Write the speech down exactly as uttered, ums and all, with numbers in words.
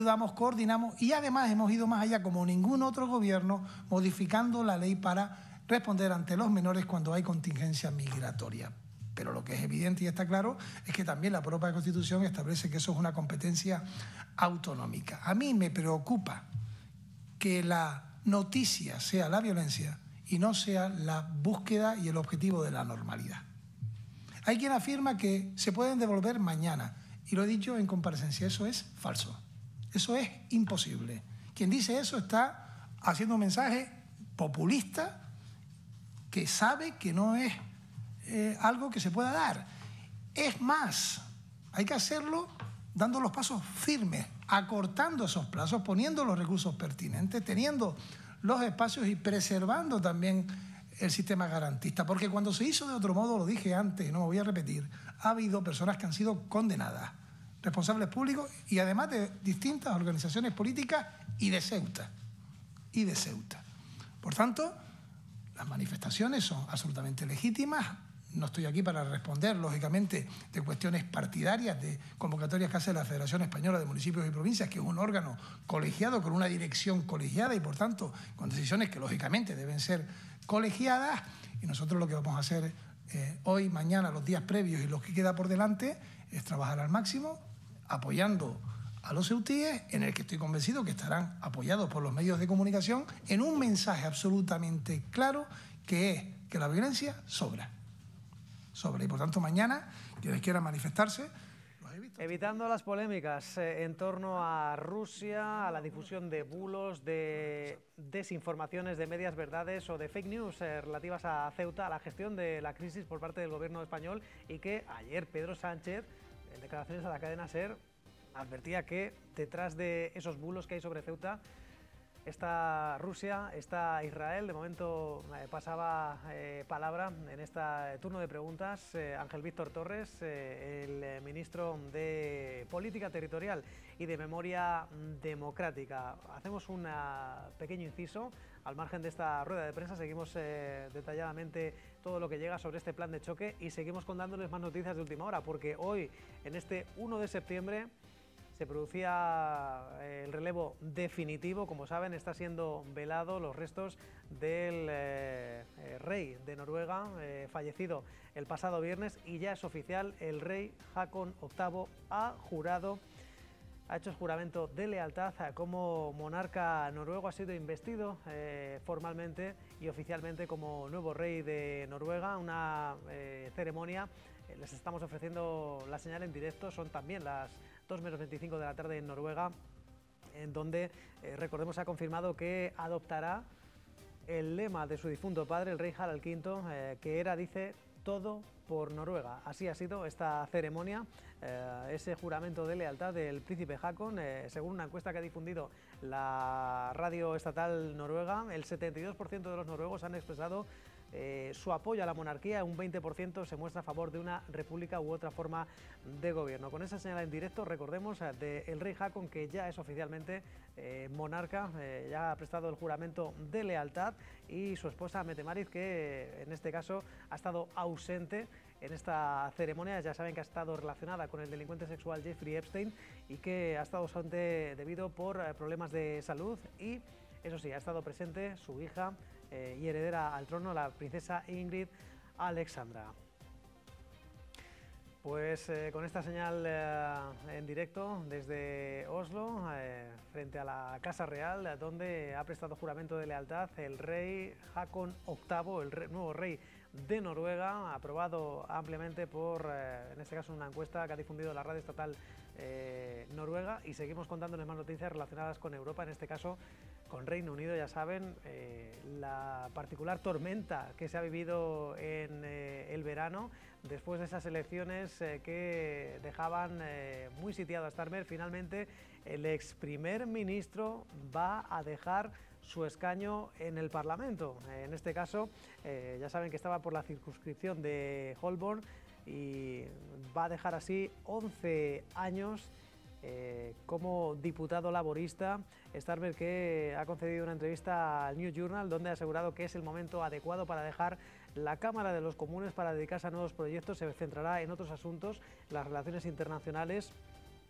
ayudamos, coordinamos y además hemos ido más allá, como ningún otro gobierno, modificando la ley para responder ante los menores cuando hay contingencia migratoria. Pero lo que es evidente y está claro es que también la propia Constitución establece que eso es una competencia autonómica. A mí me preocupa que la noticia sea la violencia y no sea la búsqueda y el objetivo de la normalidad. Hay quien afirma que se pueden devolver mañana, y lo he dicho en comparecencia, eso es falso, eso es imposible. Quien dice eso está haciendo un mensaje populista que sabe que no es eh, algo que se pueda dar. Es más, hay que hacerlo dando los pasos firmes, acortando esos plazos, poniendo los recursos pertinentes, teniendo los espacios y preservando también el sistema garantista. Porque cuando se hizo de otro modo, lo dije antes y no me voy a repetir, ha habido personas que han sido condenadas, responsables públicos y además de distintas organizaciones políticas y de Ceuta. Y de Ceuta. Por tanto, las manifestaciones son absolutamente legítimas. No estoy aquí para responder, lógicamente, de cuestiones partidarias, de convocatorias que hace la Federación Española de Municipios y Provincias, que es un órgano colegiado con una dirección colegiada y, por tanto, con decisiones que, lógicamente, deben ser colegiadas. Y nosotros lo que vamos a hacer eh, hoy, mañana, los días previos y los que queda por delante, es trabajar al máximo, apoyando a los ceutíes, en el que estoy convencido que estarán apoyados por los medios de comunicación, en un mensaje absolutamente claro, que es que la violencia sobra. Sobre. Y por tanto mañana quienes quieran manifestarse los he visto. Evitando las polémicas eh, en torno a Rusia, a la difusión de bulos, de desinformaciones, de medias verdades o de fake news eh, relativas a Ceuta, a la gestión de la crisis por parte del gobierno español, y que ayer Pedro Sánchez, en declaraciones a la cadena SER, advertía que detrás de esos bulos que hay sobre Ceuta está Rusia, está Israel. De momento eh, pasaba eh, palabra en este turno de preguntas eh, Ángel Víctor Torres, eh, el eh, ministro de Política Territorial y de Memoria Democrática. Hacemos un pequeño inciso. Al margen de esta rueda de prensa seguimos eh, detalladamente todo lo que llega sobre este plan de choque y seguimos contándoles más noticias de última hora, porque hoy, en este uno de septiembre, se producía el relevo definitivo. Como saben, está siendo velado los restos del eh, rey de Noruega, eh, fallecido el pasado viernes, y ya es oficial, el rey Haakon octavo ha jurado, ha hecho el juramento de lealtad como monarca noruego, ha sido investido eh, formalmente y oficialmente como nuevo rey de Noruega. Una eh, ceremonia, eh, les estamos ofreciendo la señal en directo, son también las dos menos veinticinco de la tarde en Noruega, en donde, eh, recordemos, ha confirmado que adoptará el lema de su difunto padre, el rey Harald quinto, eh, que era, dice, todo por Noruega. Así ha sido esta ceremonia, eh, ese juramento de lealtad del príncipe Haakon. Eh, según una encuesta que ha difundido la radio estatal noruega, el setenta y dos por ciento de los noruegos han expresado Eh, su apoyo a la monarquía, un veinte por ciento se muestra a favor de una república u otra forma de gobierno. Con esa señal en directo, recordemos, del rey Haakon, que ya es oficialmente eh, monarca, eh, ya ha prestado el juramento de lealtad, y su esposa Mette-Marit, que en este caso ha estado ausente en esta ceremonia. Ya saben que ha estado relacionada con el delincuente sexual Jeffrey Epstein y que ha estado ausente debido por eh, problemas de salud, y eso sí, ha estado presente su hija Eh, y heredera al trono, la princesa Ingrid Alexandra. Pues eh, con esta señal eh, en directo desde Oslo, eh, frente a la Casa Real, donde ha prestado juramento de lealtad el rey Haakon octavo, el re nuevo rey de Noruega, aprobado ampliamente por, eh, en este caso, una encuesta que ha difundido la radio estatal eh, noruega. Y seguimos contándoles más noticias relacionadas con Europa, en este caso con Reino Unido. Ya saben, eh, la particular tormenta que se ha vivido en eh, el verano, después de esas elecciones eh, que dejaban eh, muy sitiado a Starmer. Finalmente, el ex primer ministro va a dejar su escaño en el Parlamento. Eh, en este caso, eh, ya saben que estaba por la circunscripción de Holborn, y va a dejar así once años Eh, como diputado laborista. Starmer, que ha concedido una entrevista al New Journal, donde ha asegurado que es el momento adecuado para dejar la Cámara de los Comunes para dedicarse a nuevos proyectos. Se centrará en otros asuntos, las relaciones internacionales